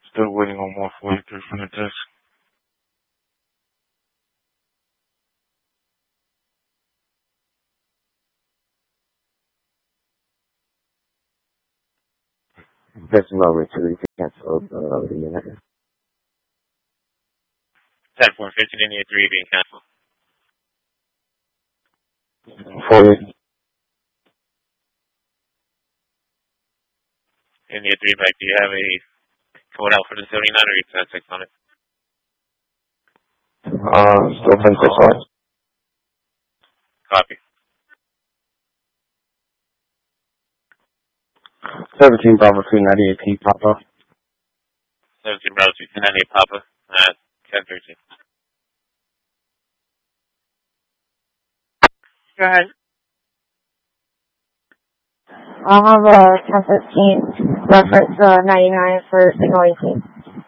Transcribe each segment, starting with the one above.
Still waiting on 143 from the desk. That's over to the cancel the unit. 10-4, 15 India 3 being canceled. Forward. India 3 back, do you have a code out for the 79 or you sent 6 on it? Still 10-6 on it. Copy. 17 Bravo 398 P Papa. 17 Bravo 298 Papa at 10-13. Go ahead. I'll have 10-15 reference 99 for signal 18.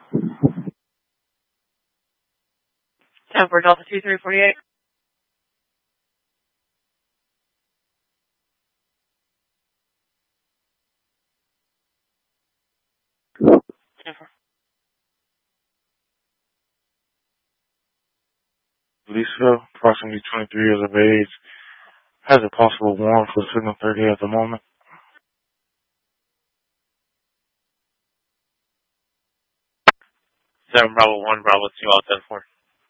10 for Delta 2348. Lisa, approximately 23 years of age, has a possible warrant for signal 30 at the moment. Seven Bravo 1 Bravo 2 all 10-4.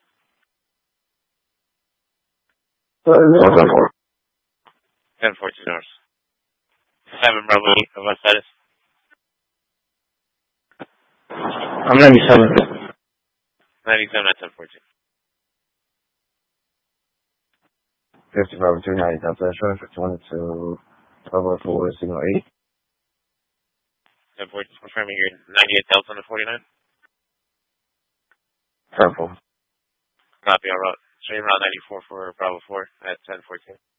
10-4 2 hours. 7 Bravo 8 of what status? I'm 97. 97 at 10-14. 50 Bravo 298 Delta Assurance, 51 to Bravo 4 signal 8. 10-4, confirming your 98 Delta on the 49. Purple. Copy, all right. Stream route 94 for Bravo 4 at 10-14.